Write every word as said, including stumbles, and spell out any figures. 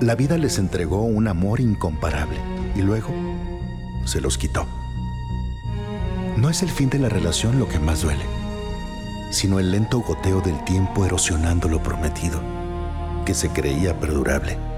La vida les entregó un amor incomparable y luego se los quitó. No es el fin de la relación lo que más duele, sino el lento goteo del tiempo erosionando lo prometido, que se creía perdurable.